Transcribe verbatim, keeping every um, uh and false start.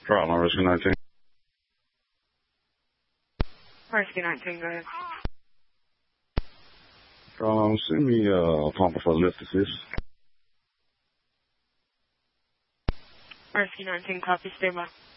Problem, Rescue nineteen. Rescue nineteen, go ahead. Um, send me uh, a pump for lift assist. Rescue nineteen, copy, stay by.